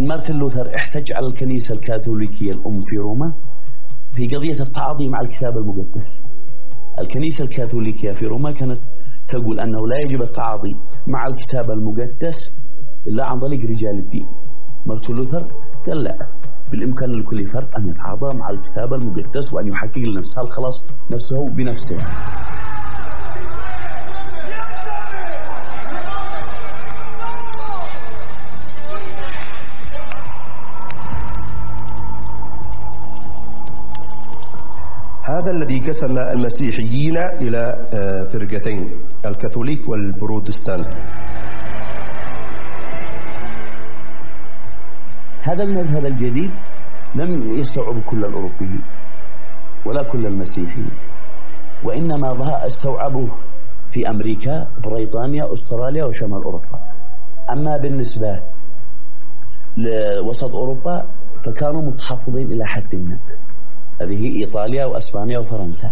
مارتن لوثر احتج على الكنيسة الكاثوليكية الأم في روما في قضية التعاطي مع الكتاب المقدس. الكنيسة الكاثوليكية في روما كانت تقول أنه لا يجب التعاطي مع الكتاب المقدس إلا عن طريق رجال الدين. مارتن لوثر قال لا، بالإمكان لكل فرد أن يتعاطى مع الكتاب المقدس وأن يحقق لنفسه الخلاص نفسه بنفسه. هذا الذي قسم المسيحيين إلى فرقتين، الكاثوليك والبروتستانت. هذا المذهب الجديد لم يستوعب كل الأوروبيين ولا كل المسيحيين، وإنما استوعبوه في أمريكا، بريطانيا، أستراليا وشمال أوروبا. أما بالنسبة لوسط أوروبا فكانوا متحفظين إلى حد ما، هذه إيطاليا وأسبانيا وفرنسا،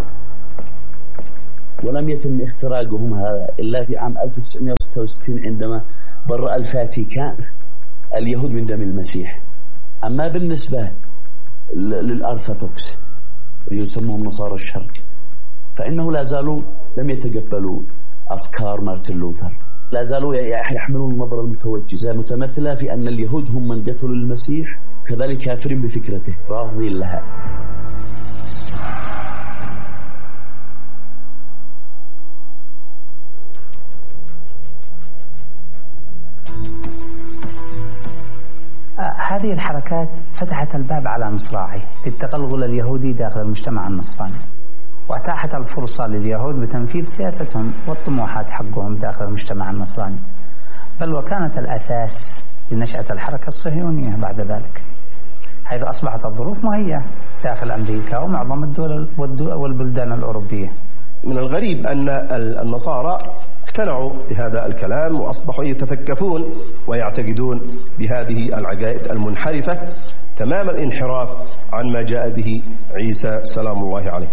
ولم يتم اختراقهم هذا إلا في عام 1966 عندما برأ الفاتيكان اليهود من دم المسيح. أما بالنسبة للأرثوذكس يسموهم نصارى الشرق فإنه لا زالوا لم يتقبلوا أفكار مارتن لوثر، لا زالوا يحملون النظرة المتوجهة متمثلة في أن اليهود هم من قتلوا المسيح، كذلك كافرين بفكرته رافضين لها. هذه الحركات فتحت الباب على مصراعي للتغلغل اليهودي داخل المجتمع النصراني، واتاحت الفرصة لليهود بتنفيذ سياستهم والطموحات حقهم داخل المجتمع النصراني، بل وكانت الأساس لنشأة الحركة الصهيونية بعد ذلك، حيث أصبحت الظروف مهيئة داخل أمريكا ومعظم الدول والبلدان الأوروبية. من الغريب أن النصارى اقتنعوا بهذا الكلام وأصبحوا يتثقفون ويعتقدون بهذه العقائد المنحرفة تمام الانحراف عن ما جاء به عيسى سلام الله عليه.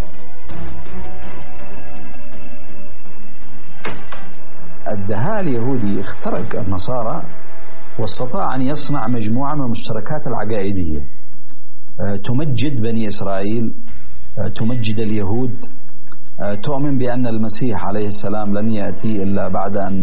الدهاء اليهودي اخترق النصارى واستطاع أن يصنع مجموعة من المشتركات العقائدية تمجد بني إسرائيل، تمجد اليهود، تؤمن بأن المسيح عليه السلام لن يأتي إلا بعد أن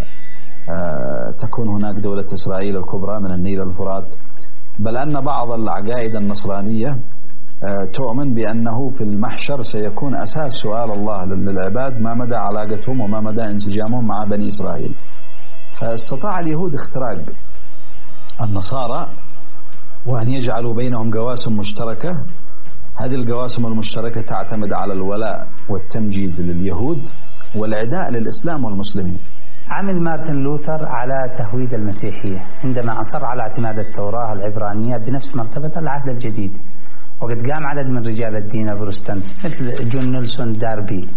تكون هناك دولة إسرائيل الكبرى من النيل الفرات، بل أن بعض العقائد النصرانية تؤمن بأنه في المحشر سيكون أساس سؤال الله للعباد ما مدى علاقتهم وما مدى انسجامهم مع بني إسرائيل. فاستطاع اليهود اختراق النصارى وأن يجعلوا بينهم قواسم مشتركة. هذه القواسم المشتركة تعتمد على الولاء والتمجيد لليهود والعداء للإسلام والمسلمين. عمل مارتن لوثر على تهويد المسيحية عندما أصر على اعتماد التوراة العبرانية بنفس مرتبة العهد الجديد، وقد قام عدد من رجال الدين البروتستانت مثل جون نيلسون داربي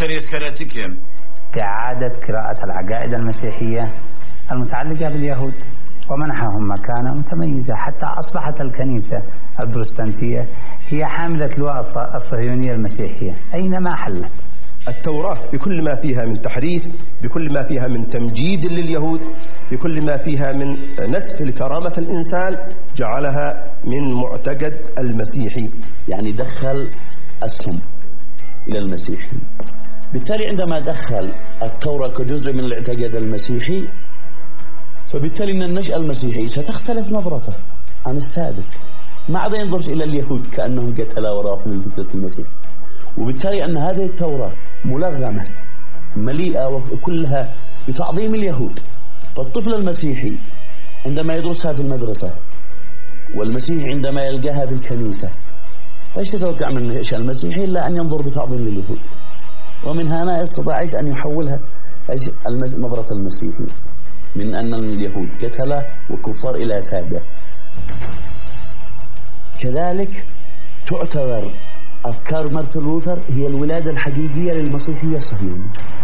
بإعادة قراءة العقائد المسيحية المتعلقة باليهود ومنحهم مكانة متميزة، حتى أصبحت الكنيسة البروتستانتية هي حاملة لواء الصهيونية المسيحية أينما حلت. التوراة بكل ما فيها من تحريف، بكل ما فيها من تمجيد لليهود، بكل ما فيها من نسف لكرامة الإنسان، جعلها من معتقد المسيحي، يعني دخل السم إلى المسيحي. بالتالي عندما دخل التوراة كجزء من الاعتقاد المسيحي، فبالتالي من النشأة المسيحي ستختلف نظرته عن السابق، ما عاد ينظر إلى اليهود كأنهم قتلوا وراء من فكرة المسيح، وبالتالي أن هذه التوراة ملغمة مليئة وكلها بتعظيم اليهود. فالطفل المسيحي عندما يدرسها في المدرسة والمسيحي عندما يلقاها في الكنيسة، فايش تتوقع من النشأة المسيحي إلا أن ينظر بتعظيم لليهود، ومن هنا استطاع أن يحولها نظرة المسيحي من أن اليهود قتلة وكفار إلى سادة. كذلك تعتبر أفكار مارتن لوثر هي الولادة الحقيقية للمسيحية الصهيونية.